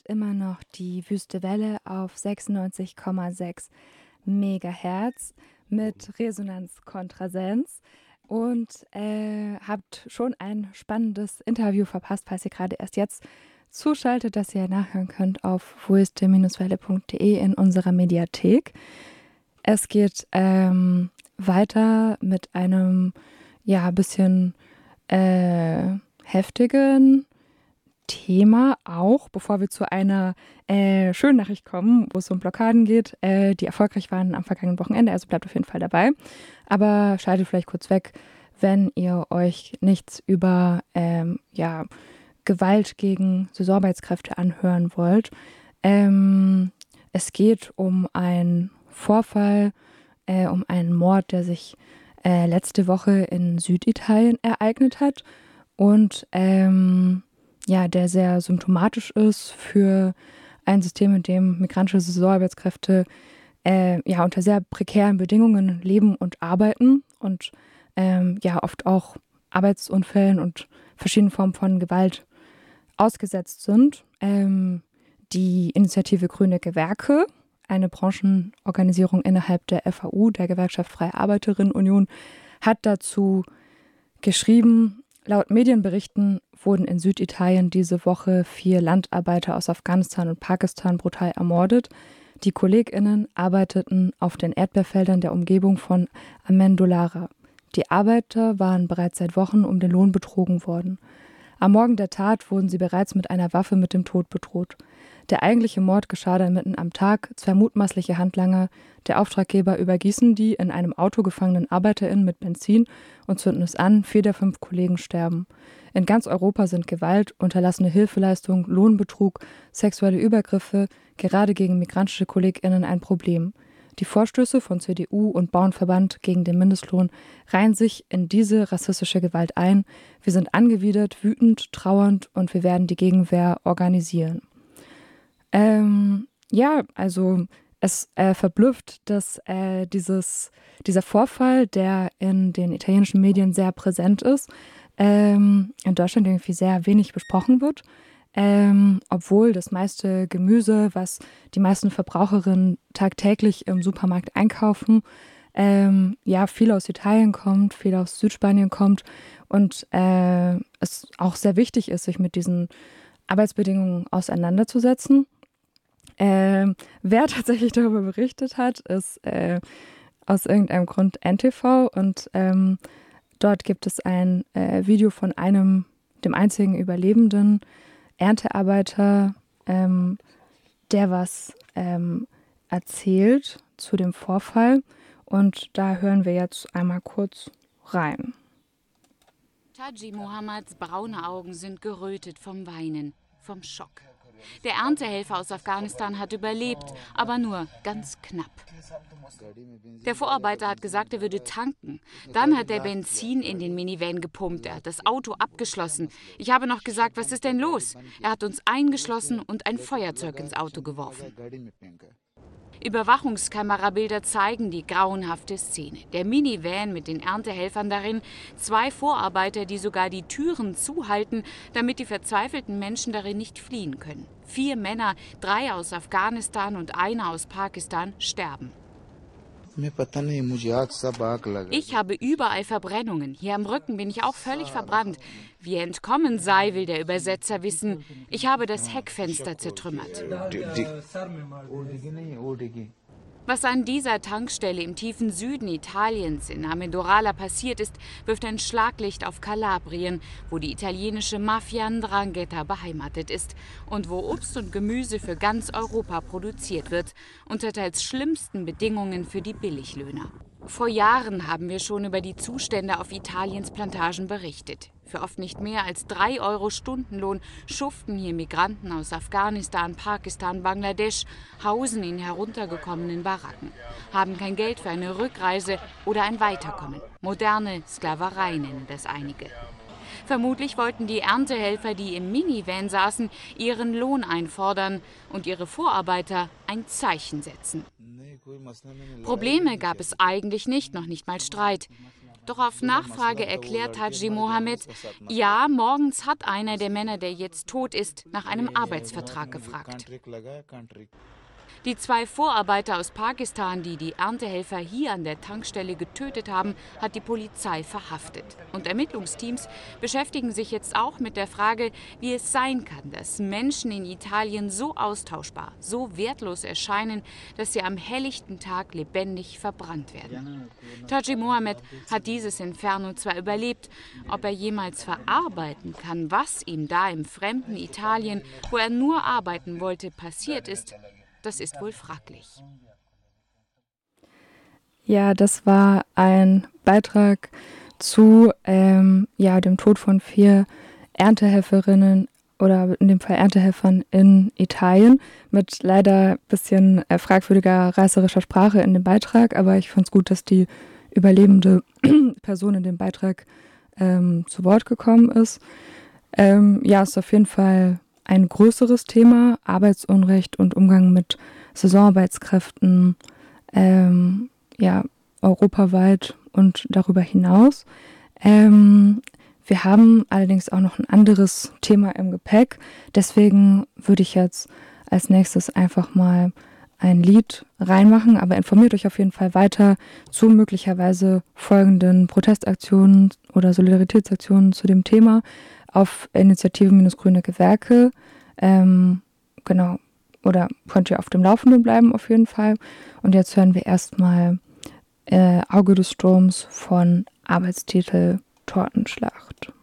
immer noch die Wüste Welle auf 96,6 Megahertz mit Resonanz Kontrasens und habt schon ein spannendes Interview verpasst, falls ihr gerade erst jetzt zuschaltet, das ihr nachhören könnt auf wüste-welle.de in unserer Mediathek. Es geht weiter mit einem bisschen heftigen Thema auch, bevor wir zu einer schönen Nachricht kommen, wo es um Blockaden geht, die erfolgreich waren am vergangenen Wochenende, also bleibt auf jeden Fall dabei. Aber schaltet vielleicht kurz weg, wenn ihr euch nichts über Gewalt gegen Saisonarbeitskräfte anhören wollt. Es geht um einen Vorfall, um einen Mord, der sich letzte Woche in Süditalien ereignet hat und der sehr symptomatisch ist für ein System, in dem migrantische Saisonarbeitskräfte unter sehr prekären Bedingungen leben und arbeiten und oft auch Arbeitsunfällen und verschiedenen Formen von Gewalt ausgesetzt sind. Die Initiative Grüne Gewerke, eine Branchenorganisation innerhalb der FAU, der Gewerkschaft Freie Arbeiterinnen-Union, hat dazu geschrieben: Laut Medienberichten wurden in Süditalien diese Woche 4 Landarbeiter aus Afghanistan und Pakistan brutal ermordet. Die KollegInnen arbeiteten auf den Erdbeerfeldern der Umgebung von Amendolara. Die Arbeiter waren bereits seit Wochen um den Lohn betrogen worden. Am Morgen der Tat wurden sie bereits mit einer Waffe mit dem Tod bedroht. Der eigentliche Mord geschah dann mitten am Tag. 2 mutmaßliche Handlanger, der Auftraggeber, übergießen die in einem Auto gefangenen ArbeiterInnen mit Benzin und zünden es an. 4 der 5 Kollegen sterben. In ganz Europa sind Gewalt, unterlassene Hilfeleistung, Lohnbetrug, sexuelle Übergriffe gerade gegen migrantische KollegInnen ein Problem. Die Vorstöße von CDU und Bauernverband gegen den Mindestlohn reihen sich in diese rassistische Gewalt ein. Wir sind angewidert, wütend, trauernd und wir werden die Gegenwehr organisieren. Es verblüfft, dass dieser Vorfall, der in den italienischen Medien sehr präsent ist, in Deutschland irgendwie sehr wenig besprochen wird. Obwohl das meiste Gemüse, was die meisten Verbraucherinnen tagtäglich im Supermarkt einkaufen, viel aus Italien kommt, viel aus Südspanien kommt und es auch sehr wichtig ist, sich mit diesen Arbeitsbedingungen auseinanderzusetzen. Wer tatsächlich darüber berichtet hat, ist aus irgendeinem Grund NTV und dort gibt es ein Video von dem einzigen Überlebenden Erntearbeiter, der was erzählt zu dem Vorfall. Und da hören wir jetzt einmal kurz rein. Taji Mohammads braune Augen sind gerötet vom Weinen, vom Schock. Der Erntehelfer aus Afghanistan hat überlebt, aber nur ganz knapp. Der Vorarbeiter hat gesagt, er würde tanken. Dann hat er Benzin in den Minivan gepumpt. Er hat das Auto abgeschlossen. Ich habe noch gesagt, was ist denn los? Er hat uns eingeschlossen und ein Feuerzeug ins Auto geworfen. Überwachungskamerabilder zeigen die grauenhafte Szene. Der Minivan mit den Erntehelfern darin, 2 Vorarbeiter, die sogar die Türen zuhalten, damit die verzweifelten Menschen darin nicht fliehen können. 4 Männer, 3 aus Afghanistan und einer aus Pakistan, sterben. Ich habe überall Verbrennungen. Hier am Rücken bin ich auch völlig verbrannt. Wie entkommen sei, will der Übersetzer wissen. Ich habe das Heckfenster zertrümmert. Was an dieser Tankstelle im tiefen Süden Italiens in Amendolara passiert ist, wirft ein Schlaglicht auf Kalabrien, wo die italienische Mafia 'Ndrangheta beheimatet ist und wo Obst und Gemüse für ganz Europa produziert wird, unter teils schlimmsten Bedingungen für die Billiglöhner. Vor Jahren haben wir schon über die Zustände auf Italiens Plantagen berichtet. Für oft nicht mehr als 3 € Stundenlohn schuften hier Migranten aus Afghanistan, Pakistan, Bangladesch, hausen in heruntergekommenen Baracken, haben kein Geld für eine Rückreise oder ein Weiterkommen. Moderne Sklaverei nennen das einige. Vermutlich wollten die Erntehelfer, die im Minivan saßen, ihren Lohn einfordern und ihre Vorarbeiter ein Zeichen setzen. Probleme gab es eigentlich nicht, noch nicht mal Streit. Doch auf Nachfrage erklärt Haji Mohammed, ja, morgens hat einer der Männer, der jetzt tot ist, nach einem Arbeitsvertrag gefragt. Die 2 Vorarbeiter aus Pakistan, die die Erntehelfer hier an der Tankstelle getötet haben, hat die Polizei verhaftet. Und Ermittlungsteams beschäftigen sich jetzt auch mit der Frage, wie es sein kann, dass Menschen in Italien so austauschbar, so wertlos erscheinen, dass sie am helllichten Tag lebendig verbrannt werden. Taji Mohammed hat dieses Inferno zwar überlebt, ob er jemals verarbeiten kann, was ihm da im fremden Italien, wo er nur arbeiten wollte, passiert ist, das ist wohl fraglich. Ja, das war ein Beitrag zu dem Tod von 4 Erntehelferinnen oder in dem Fall Erntehelfern in Italien mit leider ein bisschen fragwürdiger reißerischer Sprache in dem Beitrag, aber ich fand es gut, dass die überlebende Person in dem Beitrag zu Wort gekommen ist. Ist auf jeden Fall ein größeres Thema, Arbeitsunrecht und Umgang mit Saisonarbeitskräften, europaweit und darüber hinaus. Wir haben allerdings auch noch ein anderes Thema im Gepäck, deswegen würde ich jetzt als nächstes einfach mal ein Lied reinmachen, aber informiert euch auf jeden Fall weiter zu möglicherweise folgenden Protestaktionen oder Solidaritätsaktionen zu dem Thema auf Initiative-Grüne Gewerke, oder könnt ihr auf dem Laufenden bleiben auf jeden Fall. Und jetzt hören wir erstmal Auge des Sturms von Arbeitstitel Tortenschlacht.